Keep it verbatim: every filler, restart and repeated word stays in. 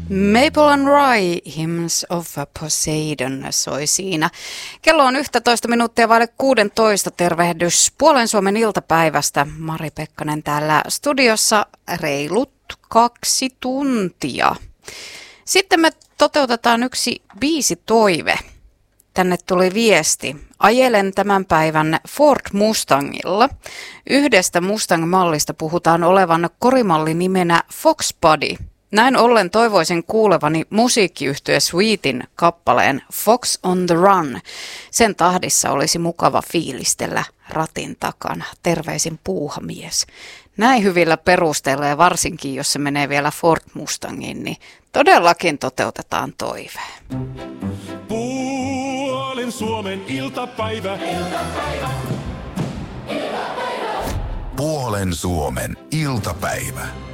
Maple and Rye, Hymns of Poseidon soi siinä. Kello on yksitoista minuuttia vaille kuusitoista. Tervehdys Puolen Suomen iltapäivästä. Mari Pekkanen täällä studiossa reilut kaksi tuntia. Sitten me toteutetaan yksi biisitoive. Tänne tuli viesti. Ajelen tämän päivän Ford Mustangilla. Yhdestä Mustang-mallista puhutaan olevan korimalli nimenä Fox Body. Näin ollen toivoisin kuulevani musiikkiyhtye Sweetin kappaleen Fox on the Run. Sen tahdissa olisi mukava fiilistellä ratin takana. Terveisin puuhamies. Näin hyvillä perusteilla ja varsinkin jos se menee vielä Ford Mustangiin, niin todellakin toteutetaan toive. Puolen Suomen iltapäivä. Puolen Suomen iltapäivä.